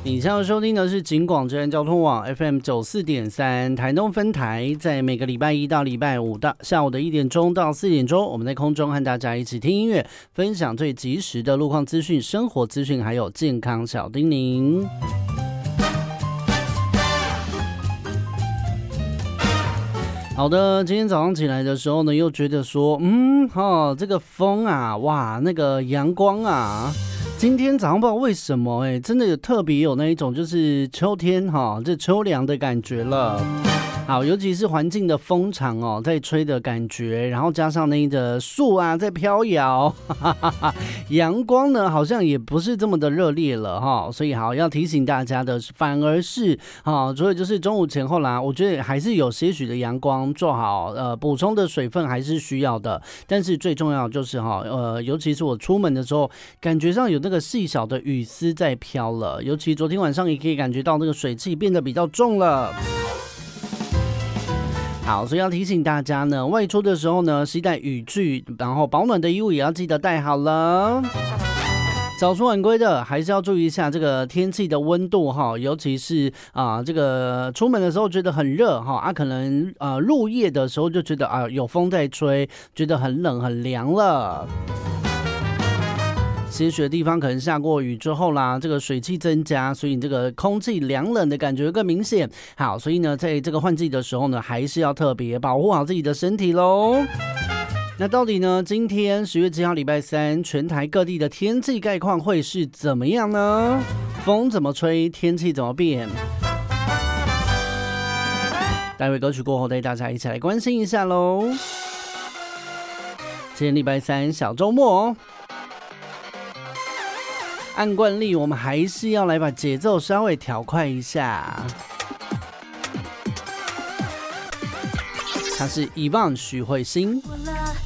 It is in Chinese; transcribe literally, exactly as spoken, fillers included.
你现在收听的是警广之声交通网 F M 九十四点三 台东分台，在每个礼拜一到礼拜五到下午的一点钟到四点钟，我们在空中和大家一起听音乐，分享最及时的路况资讯、生活资讯，还有健康小叮咛。好的，今天早上起来的时候呢，又觉得说，嗯，哈，这个风啊，哇，那个阳光啊。今天早上不知道为什么哎、欸，真的有特别有那一种就是秋天哈，这秋凉的感觉了。好，尤其是环境的风场哦，在吹的感觉，然后加上那个树啊在飘摇，哈哈哈，阳光呢好像也不是这么的热烈了哈，所以好要提醒大家的，反而是哈，所以就是中午前后啦，我觉得还是有些许的阳光，做好呃补充的水分还是需要的，但是最重要就是哈呃，尤其是我出门的时候，感觉上有那个细小的雨丝在飘了，尤其昨天晚上也可以感觉到那个水汽变得比较重了。好，所以要提醒大家呢，外出的时候呢，携带雨具，然后保暖的衣物也要记得带好了。早出晚归的还是要注意一下这个天气的温度哈，尤其是啊、呃、这个出门的时候觉得很热哈，啊可能呃入夜的时候就觉得啊、呃、有风在吹，觉得很冷很凉了。些许的地方可能下过雨之后啦，这个水汽增加，所以你这个空气凉冷的感觉更明显。好，所以呢，在这个换季的时候呢，还是要特别保护好自己的身体咯。那到底呢，今天十月七号礼拜三，全台各地的天气概况会是怎么样呢？风怎么吹，天气怎么变？待会歌曲过后，带大家一起来关心一下咯。今天礼拜三小周末哦。按惯例，我们还是要来把节奏稍微调快一下。他是 Yvonne 许慧欣。